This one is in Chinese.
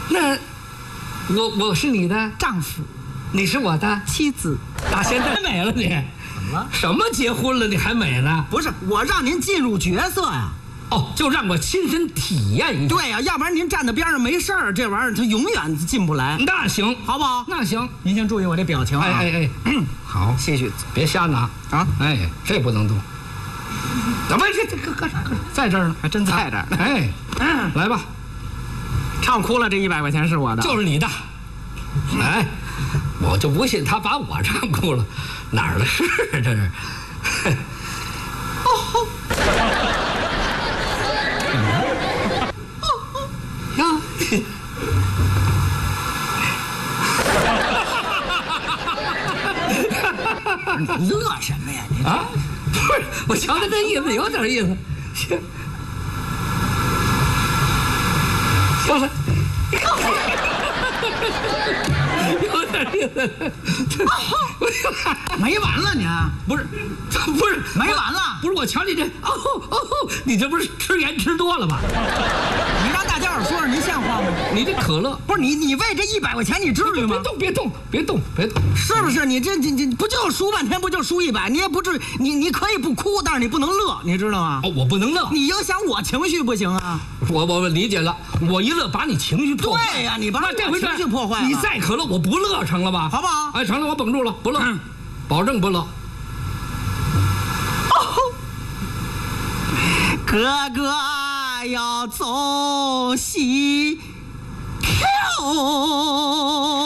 那我是你的丈夫， 你是我的妻子。 打现在美了你？ 怎么了？ 什么结婚了你还美呢？ 不是，我让您进入角色呀。 哦，就让我亲身体验一下。 对呀，要不然您站在边上没事儿，这玩意儿它永远进不来。 那行， 好不好？ 那行， 您先注意我这表情啊。 哎，好， 继续别瞎拿啊！ 哎，这不能动。怎么这搁啥？在这儿呢， 还真在这儿。 哎，来吧， 唱哭了，这100块钱是我的， 就是你的。哎，我就不信他把我唱哭了，哪儿的事这是？呀！ 你乐什么呀？你啊，不是，我瞧他这意思有点意思。行了，你看有点意思。 没完了你？ 不是没完了？ 不是我瞧你这你这不是吃盐吃多了吧？ 你让大家伙说说，您像话吗？ 你这可乐不是你为这100块钱，你至于吗？ 别动！ 是不是？你这不就输半天，不就输100？你也不至于，你可以不哭，但是你不能乐，你知道吗？ 哦，我不能乐。 你影响我情绪不行啊！ 我理解了，我一乐把你情绪破坏。 对呀，你把我这回情绪破坏了。 你再可乐，我不乐成了吧？ 好不好？ 哎，成了，我绷住了，不乐，保证不乐。 哥哥要走西天。